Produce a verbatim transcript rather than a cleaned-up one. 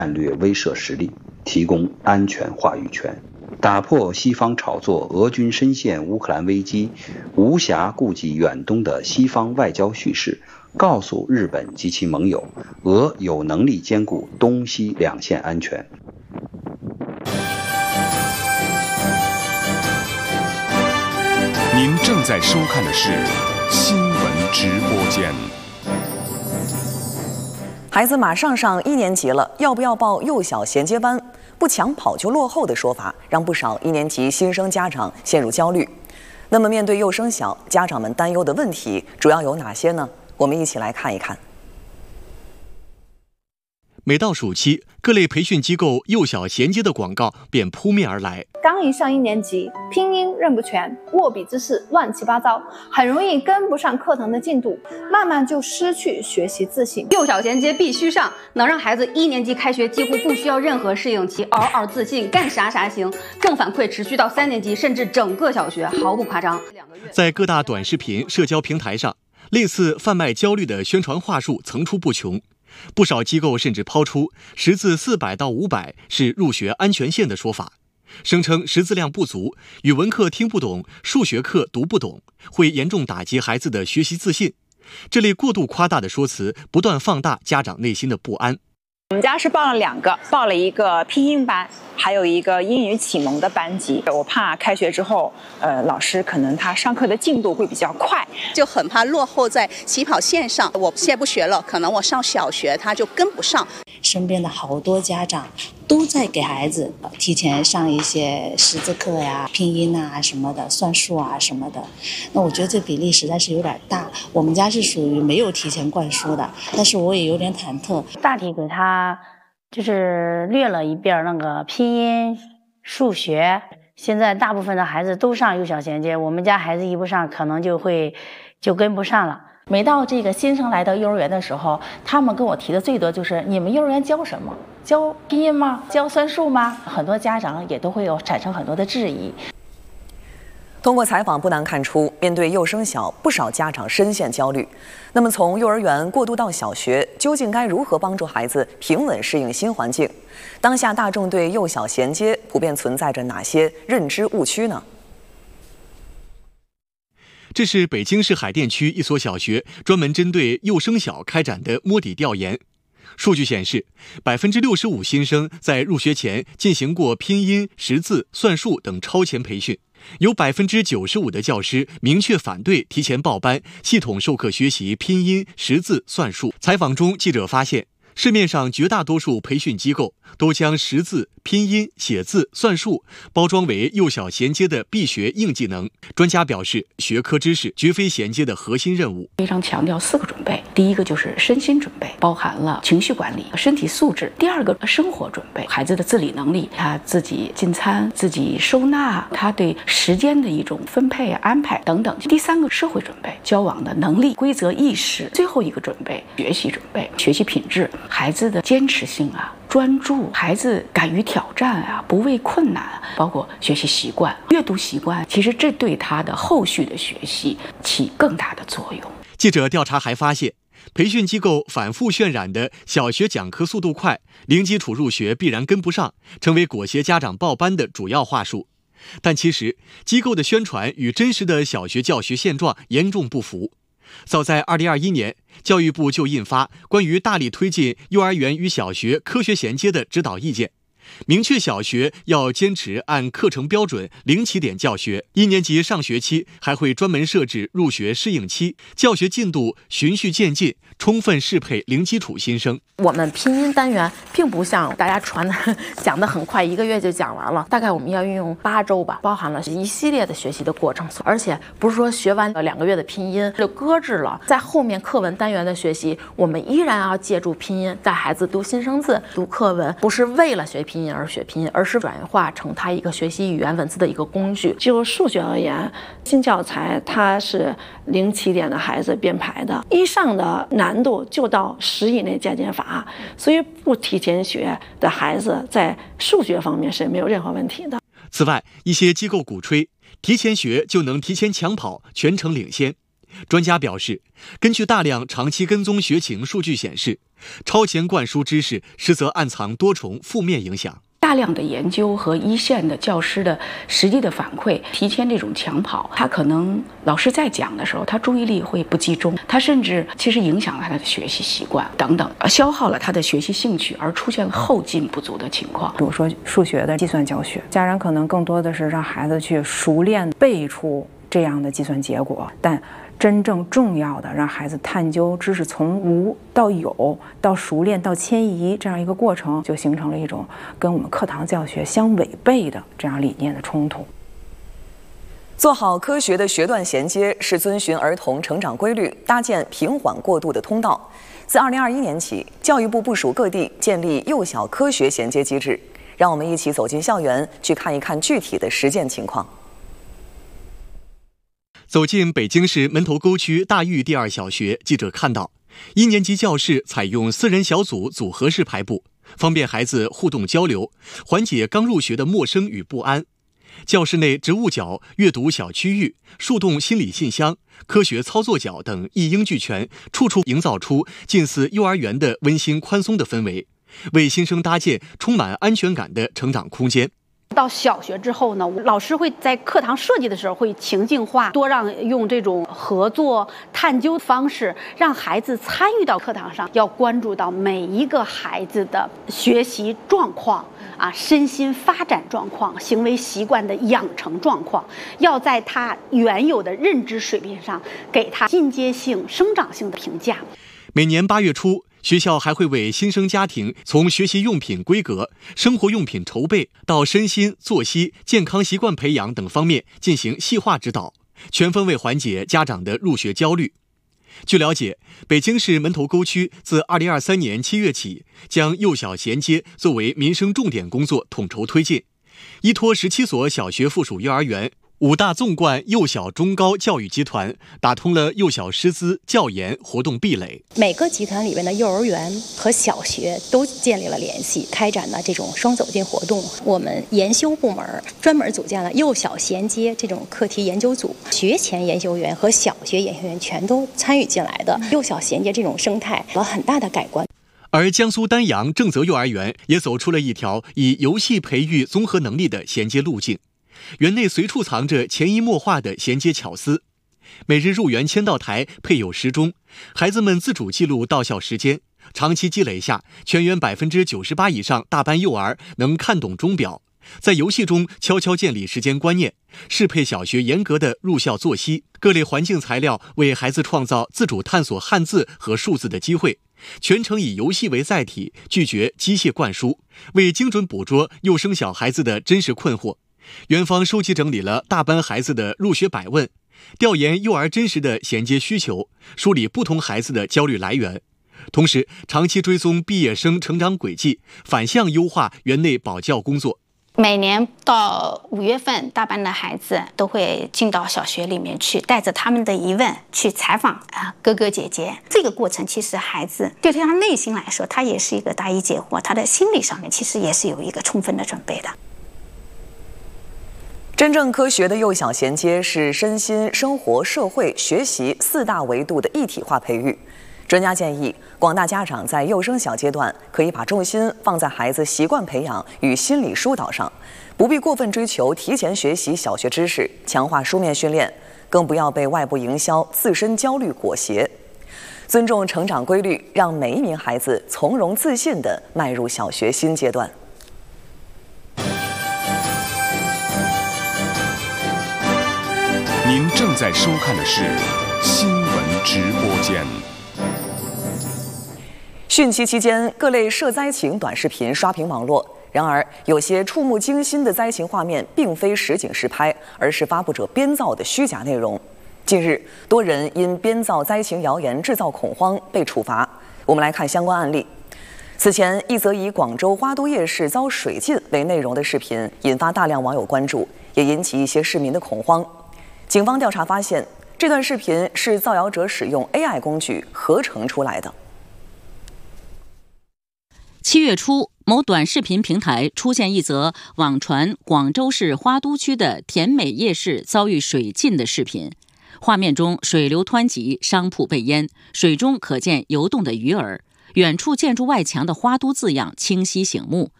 战略威慑实力，提供安全话语权，打破西方炒作俄军深陷乌克兰危机，无暇顾及远东的西方外交叙事，告诉日本及其盟友，俄有能力兼顾东西两线安全。 您正在收看的是新闻直播间。 孩子马上上一年级了，要不要报幼小衔接班？不抢跑就落后的说法，让不少一年级新生家长陷入焦虑。那么，面对幼升小，家长们担忧的问题主要有哪些呢？我们一起来看一看。 每到暑期，各类培训机构幼小衔接的广告便扑面而来。 刚一上一年级，拼音认不全，握笔姿势乱七八糟，很容易跟不上课堂的进度，慢慢就失去学习自信。 幼小衔接必须上，能让孩子一年级开学几乎不需要任何适应期，嗷嗷自信，干啥啥行。正反馈持续到三年级，甚至整个小学，毫不夸张。 在各大短视频、社交平台上，类似贩卖焦虑的宣传话术层出不穷。不少机构甚至抛出识字四百到五百是入学安全线的说法，声称识字量不足、语文课听不懂、数学课读不懂，会严重打击孩子的学习自信。这类过度夸大的说辞，不断放大家长内心的不安。 我们家是报了两个，报了一个拼音班，还有一个英语启蒙的班级。我怕开学之后，呃，老师可能他上课的进度会比较快， 就很怕落后在起跑线上。我现在不学了，可能我上小学他就跟不上。 身边的好多家长都在给孩子提前上一些识字课呀、拼音啊什么的、算术啊什么的。那我觉得这比例实在是有点大。我们家是属于没有提前灌输的，但是我也有点忐忑。 大体给他就是略了一遍那个拼音、数学。现在大部分的孩子都上幼小衔接，我们家孩子一不上，可能就会就跟不上了。 每到这个新生来到幼儿园的时候，他们跟我提的最多就是你们幼儿园教什么？教拼音吗？教算术吗？很多家长也都会有产生很多的质疑。 通过采访不难看出，面对幼升小，不少家长深陷焦虑。那么从幼儿园过渡到小学，究竟该如何帮助孩子平稳适应新环境？当下大众对幼小衔接普遍存在着哪些认知误区呢？ 这是北京市海淀区一所小学专门针对幼升小开展的摸底调研。数据显示，百分之六十五新生在入学前进行过拼音、识字、算术等超前培训，有百分之九十五的教师明确反对提前报班、系统授课学习拼音、识字、算术。采访中，记者发现，市面上绝大多数培训机构都将识字、拼音、写字、算术包装为幼小衔接的必学硬技能。专家表示，学科知识绝非衔接的核心任务。 非常强调四个准备，第一个就是身心准备，包含了情绪管理、身体素质；第二个生活准备，孩子的自理能力，他自己进餐、自己收纳，他对时间的一种分配、安排等等；第三个社会准备，交往的能力、规则意识；最后一个准备，学习准备，学习品质，孩子的坚持性啊。专注，孩子敢于挑战啊，不畏困难，包括学习习惯、阅读习惯，其实这对他的后续的学习起更大的作用。 记者调查还发现，培训机构反复渲染的小学讲课速度快、零基础入学必然跟不上，成为裹挟家长报班的主要话术。但其实，机构的宣传与真实的小学教学现状严重不符。早在二零二一年，教育部就印发关于大力推进幼儿园与小学科学衔接的指导意见，明确小学要坚持按课程标准零起点教学，一年级上学期还会专门设置入学适应期，教学进度循序渐进，充分适配零基础新生。 我们拼音单元并不像大家传的讲得很快，一个月就讲完了，大概我们要运用八周吧，包含了一系列的学习的过程，而且不是说学完两个月的拼音就搁置了，在后面课文单元的学习，我们依然要借助拼音，带孩子读新生字、读课文，不是为了学拼音而学拼音，而是转化成他一个学习语言文字的一个工具。 就数学而言，新教材它是零起点的孩子编排的，一上的难度就到十以内加减法。所以不提前学的孩子在数学方面是没有任何问题的。 此外，一些机构鼓吹提前学就能提前抢跑、全程领先。 专家表示，根据大量长期跟踪学情数据显示，超前灌输知识实则暗藏多重负面影响。 大量的研究和一线的教师的实际的反馈，提前这种抢跑，他可能老师在讲的时候，他注意力会不集中，他甚至其实影响了他的学习习惯等等，消耗了他的学习兴趣，而出现了后劲不足的情况。 比如说数学的计算教学，家长可能更多的是让孩子去熟练背出这样的计算结果，但真正重要的让孩子探究知识从无到有到熟练到迁移这样一个过程，就形成了一种跟我们课堂教学相违背的这样理念的冲突。 做好科学的学段衔接是遵循儿童成长规律，搭建平缓过渡的通道。自二零二一年起，教育部部署各地建立幼小科学衔接机制。让我们一起走进校园，去看一看具体的实践情况。 走进北京市门头沟区大峪第二小学，记者看到，一年级教室采用四人小组组合式排布，方便孩子互动交流，缓解刚入学的陌生与不安。教室内植物角、阅读小区域、树洞心理信箱、科学操作角等一应俱全，处处营造出近似幼儿园的温馨宽松的氛围，为新生搭建充满安全感的成长空间。 到小学之后呢，老师会在课堂设计的时候会情境化，多让用这种合作探究方式，让孩子参与到课堂上，要关注到每一个孩子的学习状况啊、身心发展状况、行为习惯的养成状况，要在他原有的认知水平上给他进阶性、生长性的评价。 每年八月初，学校还会为新生家庭从学习用品规格、生活用品筹备到身心、作息、健康习惯培养等方面进行细化指导，全方位缓解家长的入学焦虑。据了解，北京市门头沟区自二零二三年七月起，将幼小衔接作为民生重点工作统筹推进，依托十七所小学附属幼儿园、五大纵贯幼小中高教育集团，打通了幼小师资、教研活动壁垒。 每个集团里面的幼儿园和小学都建立了联系，开展了这种双走进活动。我们研修部门专门组建了幼小衔接这种课题研究组，学前研修员和小学研修员全都参与进来的。幼小衔接这种生态有了很大的改观。 而江苏丹阳正泽幼儿园也走出了一条以游戏培育综合能力的衔接路径。园内随处藏着潜移默化的衔接巧思，每日入园签到台配有时钟，孩子们自主记录到校时间，长期积累下，全园百分之九十八以上大班幼儿能看懂钟表，在游戏中悄悄建立时间观念，适配小学严格的入校作息。各类环境材料为孩子创造自主探索汉字和数字的机会，全程以游戏为载体，拒绝机械灌输，为精准捕捉幼升小孩子的真实困惑。园方收集整理了大班孩子的入学百问，调研幼儿真实的衔接需求，梳理不同孩子的焦虑来源，同时长期追踪毕业生成长轨迹，反向优化园内保教工作。 每年到五月份，大班的孩子都会进到小学里面去，带着他们的疑问去采访啊哥哥姐姐。这个过程其实孩子对他内心来说，他也是一个答疑解惑，他的心理上面其实也是有一个充分的准备的。 真正科学的幼小衔接是身心、生活、社会、学习四大维度的一体化培育。专家建议，广大家长在幼升小阶段可以把重心放在孩子习惯培养与心理疏导上，不必过分追求提前学习小学知识，强化书面训练，更不要被外部营销、自身焦虑裹挟。尊重成长规律，让每一名孩子从容自信地迈入小学新阶段。 您正在收看的是新闻直播间。 汛期期间，各类涉灾情短视频刷屏网络。然而，有些触目惊心的灾情画面并非实景实拍，而是发布者编造的虚假内容。近日，多人因编造灾情谣言制造恐慌被处罚。我们来看相关案例。此前，一则以广州花都夜市遭水浸为内容的视频引发大量网友关注，也引起一些市民的恐慌。警方调查发现，这段视频是造谣者使用 A I 工具合成出来的。 七月初，某短视频平台出现一则网传广州市花都区的甜美夜市遭遇水浸的视频。 画面中水流湍急，商铺被淹，水中可见游动的鱼儿。远处建筑外墙的花都字样清晰醒目，